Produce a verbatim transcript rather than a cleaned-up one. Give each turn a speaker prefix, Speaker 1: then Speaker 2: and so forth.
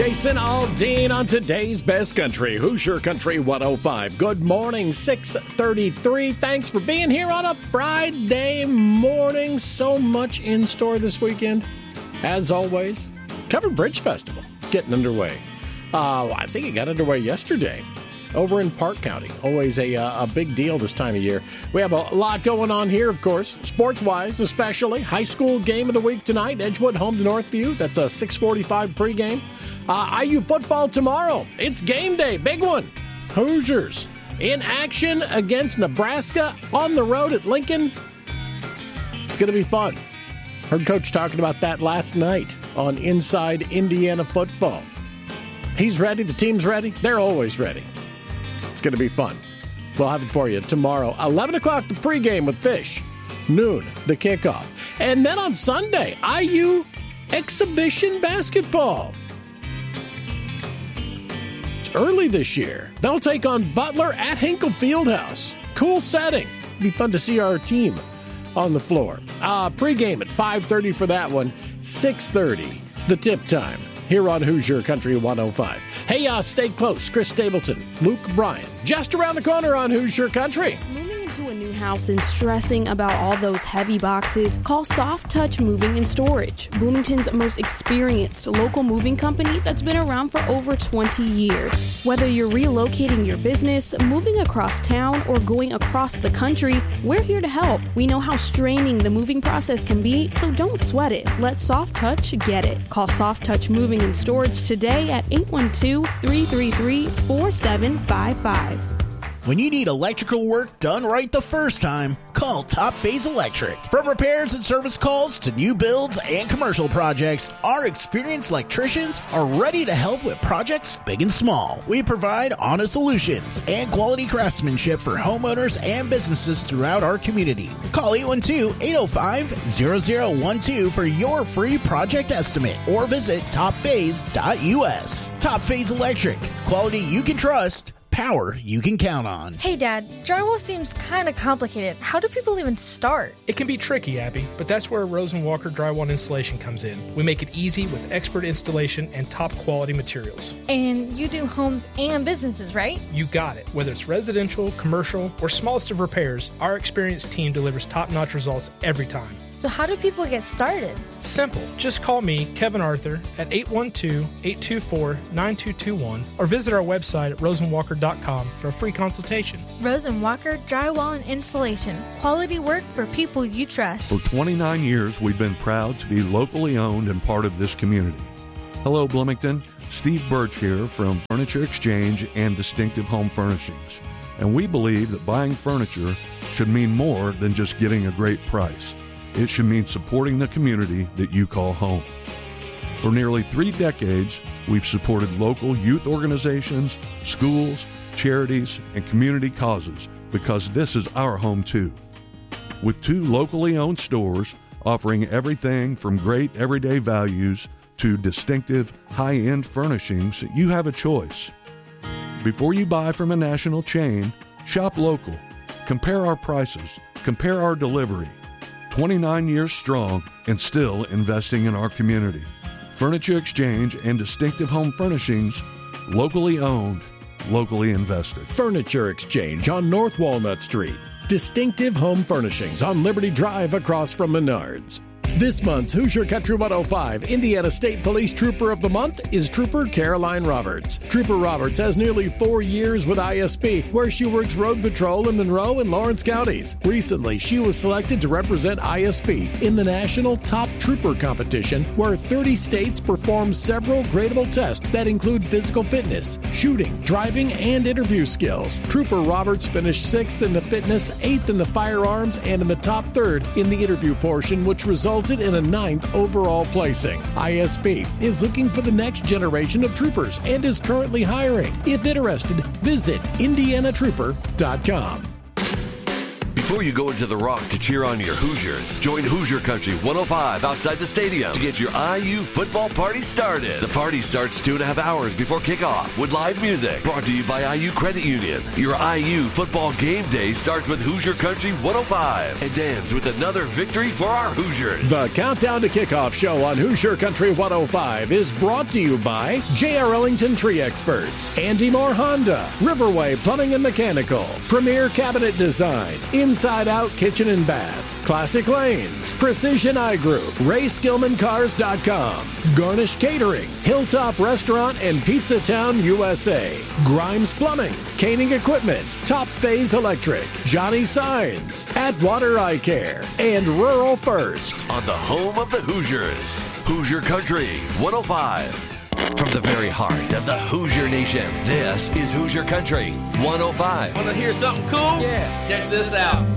Speaker 1: Jason Aldean on today's Best Country, Hoosier Country one oh five. Good morning, six thirty-three. Thanks for being here on a Friday morning. So much in store this weekend. As always, Covered Bridge Festival getting underway. Uh, I think it got underway yesterday over in Park County. Always a, uh, a big deal this time of year. We have a lot going on here, of course, sports-wise especially. High school game of the week tonight, Edgewood home to Northview. That's a six forty-five pregame. Uh, I U football tomorrow. It's game day. Big one. Hoosiers in action against Nebraska on the road at Lincoln. It's going to be fun. Heard Coach talking about that last night on Inside Indiana Football. He's ready. The team's ready. They're always ready. It's going to be fun. We'll have it for you tomorrow. eleven o'clock the pregame with Fish. Noon, the kickoff. And then on Sunday, I U exhibition basketball. Early this year, they'll take on Butler at Hinkle Fieldhouse. Cool setting. Be fun to see our team on the floor. Uh, pre-game at five thirty for that one. six thirty, the tip time, here on Hoosier Country one oh five. Hey, uh, stay close. Chris Stapleton, Luke Bryan, just around the corner on Hoosier Country.
Speaker 2: Moving into a new house and stressing about all those heavy boxes? Call Soft Touch Moving and Storage, Bloomington's most experienced local moving company that's been around for over twenty years. Whether you're relocating your business, moving across town, or going across the country, we're here to help. We know how straining the moving process can be, so don't sweat it. Let Soft Touch get it. Call Soft Touch Moving and Storage today at eight one two, three three three, four seven five five.
Speaker 3: When you need electrical work done right the first time, call Top Phase Electric. From repairs and service calls to new builds and commercial projects, our experienced electricians are ready to help with projects big and small. We provide honest solutions and quality craftsmanship for homeowners and businesses throughout our community. Call eight one two, eight oh five, zero zero one two for your free project estimate or visit top phase dot u s. Top Phase Electric. Quality you can trust. Power you can count on.
Speaker 4: Hey, Dad, drywall seems kind of complicated. How do people even start?
Speaker 5: It can be tricky, Abby, but that's where Rosen Walker Drywall Installation comes in. We make it easy with expert installation and top quality materials.
Speaker 4: And you do homes and businesses, right?
Speaker 5: You got it. Whether it's residential, commercial, or smallest of repairs, our experienced team delivers top-notch results every time.
Speaker 4: So how do people get started?
Speaker 5: Simple. Just call me, Kevin Arthur, at eight one two, eight two four, nine two two one or visit our website at rosen walker dot com for a free consultation.
Speaker 4: Rosen Walker Drywall and Installation. Quality work for people you trust.
Speaker 6: For twenty-nine years, we've been proud to be locally owned and part of this community. Hello, Bloomington. Steve Birch here from Furniture Exchange and Distinctive Home Furnishings. And we believe that buying furniture should mean more than just getting a great price. It should mean supporting the community that you call home. For nearly three decades, we've supported local youth organizations, schools, charities, and community causes because this is our home too. With two locally owned stores offering everything from great everyday values to distinctive high-end furnishings, you have a choice. Before you buy from a national chain, shop local. Compare our prices. Compare our delivery. twenty-nine years strong and still investing in our community. Furniture Exchange and Distinctive Home Furnishings, locally owned, locally invested.
Speaker 1: Furniture Exchange on North Walnut Street. Distinctive Home Furnishings on Liberty Drive across from Menards. This month's Hoosier Country one oh five Indiana State Police Trooper of the Month is Trooper Caroline Roberts. Trooper Roberts has nearly four years with I S P, where she works road patrol in Monroe and Lawrence counties. Recently, she was selected to represent I S P in the National Top Trooper Competition, where thirty states perform several gradable tests that include physical fitness, shooting, driving, and interview skills. Trooper Roberts finished sixth in the fitness, eighth in the firearms, and in the top third in the interview portion, which resulted in a ninth overall placing. I S P is looking for the next generation of troopers and is currently hiring. If interested, visit indiana trooper dot com.
Speaker 7: Before you go into the Rock to cheer on your Hoosiers, join Hoosier Country one oh five outside the stadium to get your I U football party started. The party starts two and a half hours before kickoff with live music. Brought to you by I U Credit Union. Your I U football game day starts with Hoosier Country one oh five and ends with another victory for our Hoosiers.
Speaker 1: The Countdown to Kickoff show on Hoosier Country one oh five is brought to you by J R Ellington Tree Experts, Andy Moore Honda, Riverway Plumbing and Mechanical, Premier Cabinet Design, Inside Out Kitchen and Bath, Classic Lanes, Precision Eye Group, Ray Skillman Cars dot com, Garnish Catering, Hilltop Restaurant and Pizza Town U S A, Grimes Plumbing, Caning Equipment, Top Phase Electric, Johnny Signs, Atwater Eye Care, and Rural First.
Speaker 7: On the home of the Hoosiers, Hoosier Country one oh five. From the very heart of the Hoosier Nation, this is Hoosier Country one oh five.
Speaker 8: Want to hear something cool?
Speaker 9: Yeah.
Speaker 8: Check this out.